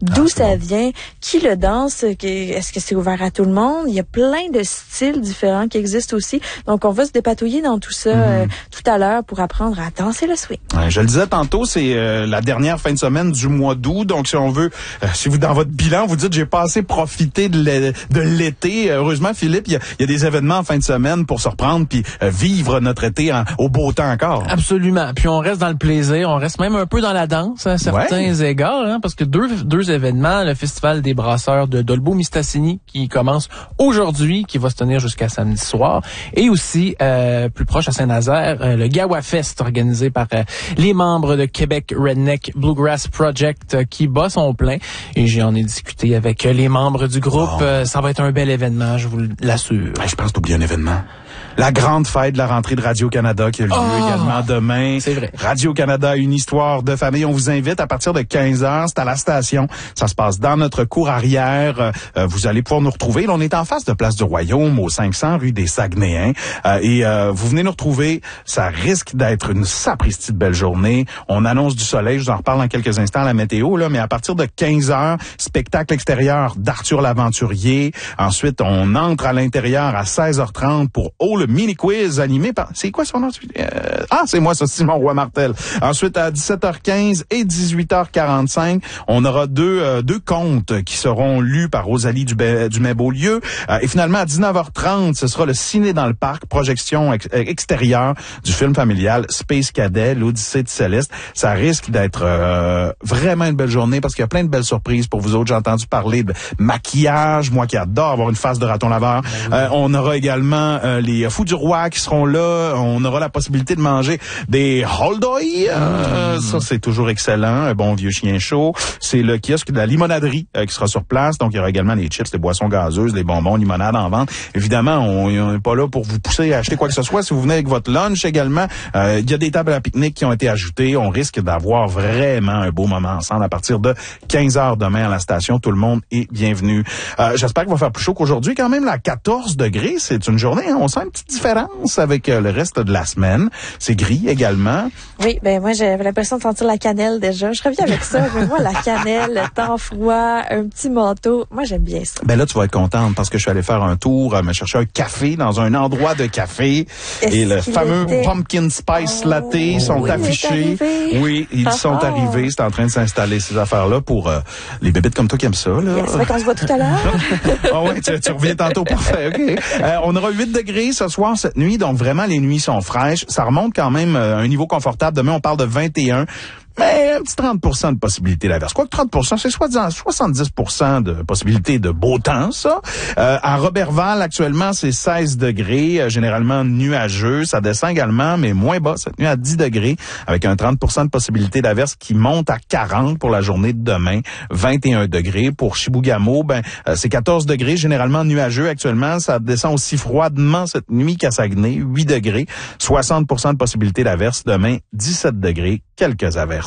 d'où ça vient, qui le danse, est-ce que c'est ouvert à tout le monde? Il y a plein de styles différents qui existent aussi. Donc, on va se dépatouiller dans tout ça tout à l'heure pour apprendre à danser le swing. Je le disais tantôt, c'est la dernière fin de semaine du mois d'août. Donc, si on veut, si vous, dans votre bilan, vous dites, j'ai pas assez profité de l'été. Heureusement, Philippe, il y a des événements en fin de semaine pour se reprendre puis vivre notre été au beau temps encore. Absolument. Puis on reste dans le plaisir, on reste même un peu dans la danse à certains égards, hein, parce que deux événements, le Festival des brasseurs de Dolbeau-Mistassini qui commence aujourd'hui, qui va se tenir jusqu'à samedi soir, et aussi plus proche à Saint-Nazaire, le Gawa Fest organisé par les membres de Québec Redneck Bluegrass Project qui bat son plein. Et j'en ai discuté avec les membres du groupe. Ça va être un bel événement, je vous l'assure. Je pense d'oublier un événement. La grande fête de la rentrée de Radio-Canada qui a lieu également demain. C'est vrai. Radio-Canada, une histoire de famille. On vous invite à partir de 15h. C'est à la station. Ça se passe dans notre cour arrière. Vous allez pouvoir nous retrouver. Là, on est en face de Place du Royaume, au 500 rue des Saguenayens. Vous venez nous retrouver. Ça risque d'être une sapristi de belle journée. On annonce du soleil. Je vous en reparle dans quelques instants à la météo, là. Mais à partir de 15h, spectacle extérieur d'Arthur l'Aventurier. Ensuite, on entre à l'intérieur à 16h30 pour le mini-quiz animé par... C'est quoi son nom? C'est moi, ça, Simon Roy-Martel. Ensuite, à 17h15 et 18h45, on aura deux contes qui seront lus par Rosalie Dumais-Beaulieu. Et finalement, à 19h30, ce sera le Ciné dans le Parc, projection extérieure du film familial Space Cadet, l'Odyssée de Céleste. Ça risque d'être vraiment une belle journée parce qu'il y a plein de belles surprises pour vous autres. J'ai entendu parler de maquillage, moi qui adore avoir une face de raton laveur. On aura également les Fous du Roi qui seront là. On aura la possibilité de manger des Holdoy. Ça, c'est toujours excellent. Un bon vieux chien chaud. C'est le kiosque de la limonaderie qui sera sur place. Donc, il y aura également les chips, les boissons gazeuses, les bonbons, limonade en vente. Évidemment, on n'est pas là pour vous pousser à acheter quoi que ce soit. Si vous venez avec votre lunch également, il y a des tables à pique-nique qui ont été ajoutées. On risque d'avoir vraiment un beau moment ensemble à partir de 15h demain à la station. Tout le monde est bienvenu. J'espère qu'il va faire plus chaud qu'aujourd'hui. Quand même, là, 14 degrés, c'est une journée. On sent une petite différence avec le reste de la semaine. C'est gris également. Oui, moi j'avais l'impression de sentir la cannelle déjà. Je reviens avec ça. Mais moi, la cannelle, le temps froid, un petit manteau, moi j'aime bien ça. Là, tu vas être contente parce que je suis allé faire un tour, me chercher un café dans un endroit de café. Et le fameux Pumpkin Spice Latte sont affichés. Oui, ils sont arrivés. C'est en train de s'installer ces affaires-là pour les bébites comme toi qui aiment ça. Là. C'est vrai qu'on se voit tout à l'heure. Oui, tu reviens tantôt. Parfait, OK. On aura 8 degrés ce soir, cette nuit. Donc, vraiment, les nuits sont fraîches. Ça remonte quand même à un niveau confortable. Demain, on parle de 21. Mais un petit 30% de possibilité d'averse. Quoique 30%, c'est soi-disant 70% de possibilité de beau temps, ça. À Roberval, actuellement, c'est 16 degrés, généralement nuageux. Ça descend également, mais moins bas cette nuit à 10 degrés, avec un 30% de possibilité d'averse qui monte à 40 pour la journée de demain. 21 degrés. Pour Chibougamau, c'est 14 degrés, généralement nuageux actuellement. Ça descend aussi froidement cette nuit qu'à Saguenay, 8 degrés. 60% de possibilité d'averse. Demain, 17 degrés, quelques averses.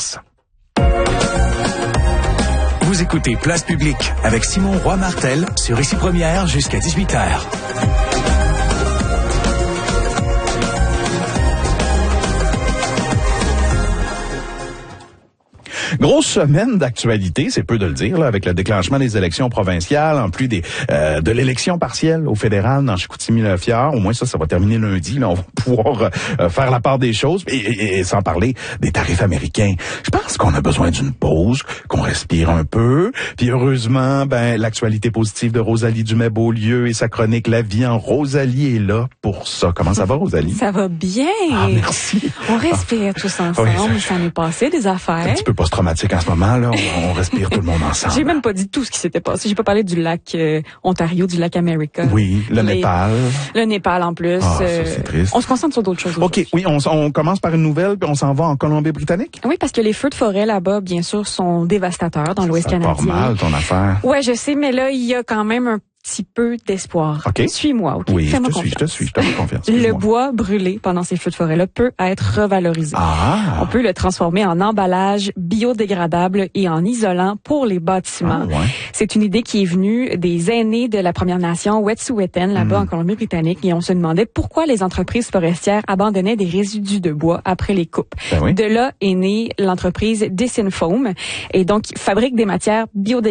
Vous écoutez Place Publique avec Simon Roy-Martel sur Ici Première jusqu'à 18h. Grosse semaine d'actualité, c'est peu de le dire, là, avec le déclenchement des élections provinciales, en plus de l'élection partielle au fédéral dans Chicoutimi-Le-Fjord. Au moins, ça va terminer lundi. Là, on va pouvoir faire la part des choses, et sans parler des tarifs américains. Je pense qu'on a besoin d'une pause, qu'on respire un peu. Puis heureusement, l'actualité positive de Rosalie Dumais-Beaulieu et sa chronique La vie en Rosalie est là pour ça. Comment ça va, Rosalie? Ça va bien. Merci. On respire tous ensemble. Oui, ça m'est passé des affaires. C'est un petit peu post-traumatique en ce moment, là. On respire tout le monde ensemble. J'ai même pas dit tout ce qui s'était passé. J'ai pas parlé du lac Ontario, du lac America. Oui, le Népal. Le Népal en plus. Ça, c'est triste. On se concentre sur d'autres choses. OK, oui, on commence par une nouvelle, puis on s'en va en Colombie-Britannique. Oui, parce que les feux de forêt là-bas, bien sûr, sont dévastateurs dans l'Ouest canadien. C'est pas mal, ton affaire. Ouais, je sais, mais là, il y a quand même un petit peu d'espoir. Okay. Suis-moi, OK? Oui, Fais-moi je te suis, je te fais confiance. Le bois brûlé pendant ces feux de forêt-là peut être revalorisé. On peut le transformer en emballage biodégradable et en isolant pour les bâtiments. C'est une idée qui est venue des aînés de la Première Nation Wet'suwet'en, là-bas en Colombie-Britannique, et on se demandait pourquoi les entreprises forestières abandonnaient des résidus de bois après les coupes. De là est née l'entreprise Disinfoam, et donc fabrique des matières biodégradables